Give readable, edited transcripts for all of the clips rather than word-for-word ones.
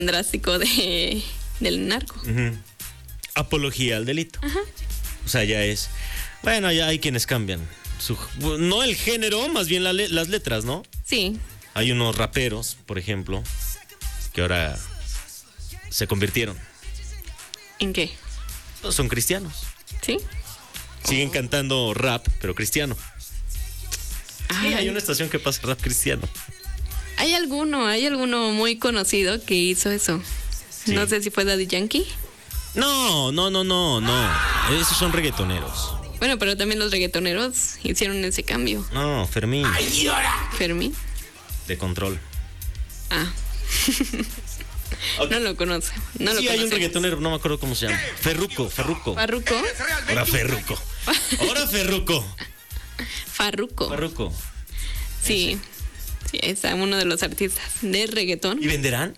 drástico del narco. Uh-huh. Apología al delito. Ajá. O sea, ya es... Bueno, ya hay quienes cambian. No el género, más bien las letras, ¿no? Sí. Hay unos raperos, por ejemplo, que ahora se convirtieron. ¿En qué? Pues son cristianos. ¿Sí? Siguen cantando rap, pero cristiano. Sí, Ay. hay una estación que pasa rap cristiano. Hay alguno muy conocido que hizo eso. Sí. No sé si fue Daddy Yankee. No. Esos son reggaetoneros. Bueno, pero también los reggaetoneros hicieron ese cambio. No, Fermín. Fermín. De Control. Ah. Okay. No lo conoce. No Sí, lo hay un conoce. reggaetonero, no me acuerdo cómo se llama. Ferruco. ¿Farruco? Ahora Ferruco. Farruco. Sí. Sí, es uno de los artistas de reggaetón. ¿Y venderán?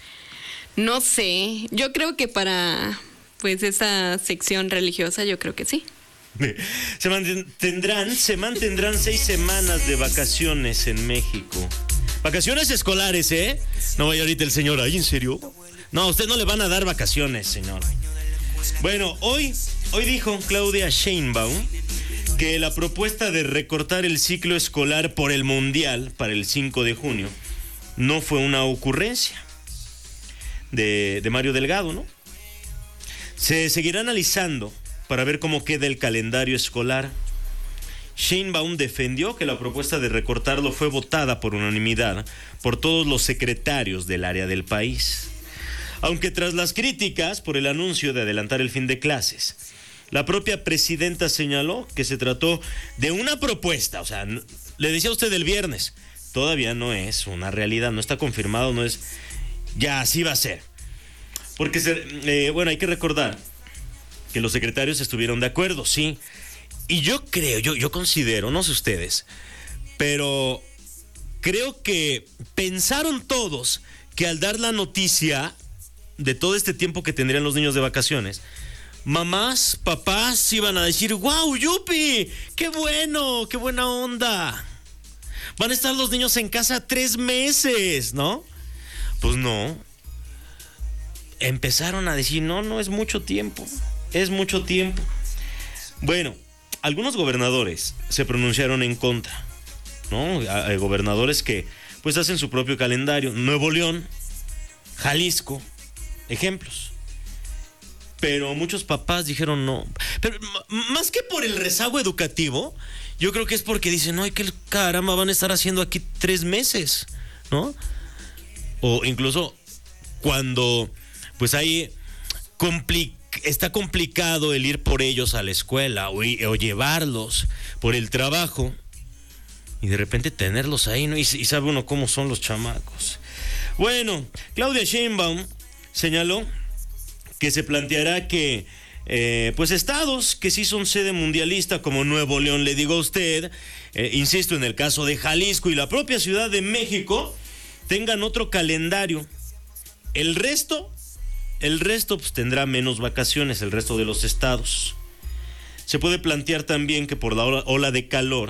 No sé. Yo creo que para pues esa sección religiosa, yo creo que sí. Se mantendrán 6 semanas de vacaciones en México. Vacaciones escolares, ¿eh? No vaya ahorita el señor, ¿ay, en serio? No, a usted no le van a dar vacaciones, señor. Bueno, hoy dijo Claudia Sheinbaum que la propuesta de recortar el ciclo escolar por el Mundial para el 5 de junio no fue una ocurrencia de Mario Delgado, ¿no? Se seguirá analizando para ver cómo queda el calendario escolar. Sheinbaum defendió que la propuesta de recortarlo fue votada por unanimidad por todos los secretarios del área del país. Aunque tras las críticas por el anuncio de adelantar el fin de clases, la propia presidenta señaló que se trató de una propuesta. O sea, le decía a usted el viernes, todavía no es una realidad, no está confirmado, no es... Ya así va a ser. Porque, hay que recordar que los secretarios estuvieron de acuerdo, sí. Y yo considero, no sé ustedes, pero creo que pensaron todos que al dar la noticia de todo este tiempo que tendrían los niños de vacaciones, mamás, papás iban a decir, ¡wow, yupi! ¡Qué bueno! ¡Qué buena onda! Van a estar los niños en casa 3 meses, ¿no? Pues no. Empezaron a decir, no es mucho tiempo. Es mucho tiempo. Bueno, algunos gobernadores se pronunciaron en contra, ¿no? Hay gobernadores que pues hacen su propio calendario. Nuevo León, Jalisco, ejemplos. Pero muchos papás dijeron no. Pero más que por el rezago educativo, yo creo que es porque dicen, ay, qué caramba van a estar haciendo aquí 3 meses, ¿no? O incluso cuando pues ahí está complicado el ir por ellos a la escuela o llevarlos por el trabajo y de repente tenerlos ahí, ¿no? Y sabe uno cómo son los chamacos. Bueno, Claudia Sheinbaum señaló que se planteará que pues estados que sí son sede mundialista como Nuevo León, le digo a usted, insisto, en el caso de Jalisco y la propia Ciudad de México, tengan otro calendario. El resto pues tendrá menos vacaciones, el resto de los estados. Se puede plantear también que por la ola de calor,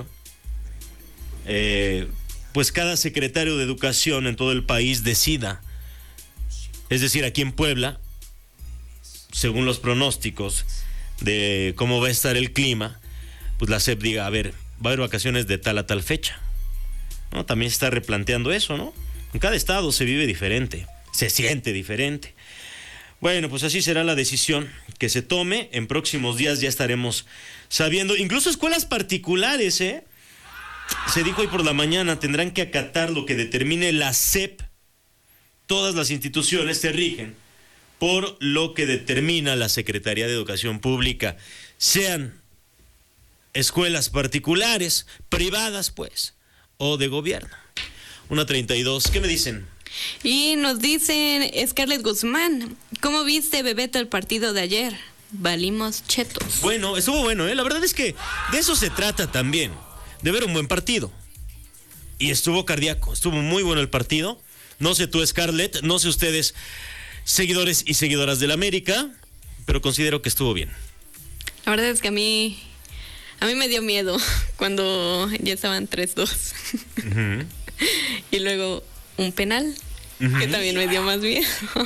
pues cada secretario de educación en todo el país decida. Es decir, aquí en Puebla, según los pronósticos de cómo va a estar el clima, pues la SEP diga, a ver, va a haber vacaciones de tal a tal fecha, ¿no? También se está replanteando eso, ¿no? En cada estado se vive diferente, se siente diferente. Bueno, pues así será la decisión que se tome. En próximos días ya estaremos sabiendo. Incluso escuelas particulares, se dijo hoy por la mañana, tendrán que acatar lo que determine la SEP. Todas las instituciones se rigen por lo que determina la Secretaría de Educación Pública. Sean escuelas particulares, privadas, pues, o de gobierno. 1:32, ¿qué me dicen? Y nos dicen, Scarlett Guzmán, ¿cómo viste, Bebeto, el partido de ayer? Valimos chetos. Bueno, estuvo bueno, La verdad es que de eso se trata también, de ver un buen partido. Y estuvo cardíaco, estuvo muy bueno el partido. No sé tú, Scarlett, no sé ustedes, seguidores y seguidoras del América, pero considero que estuvo bien. La verdad es que a mí me dio miedo cuando ya estaban 3-2. Uh-huh. Y luego un penal, que también me dio más miedo.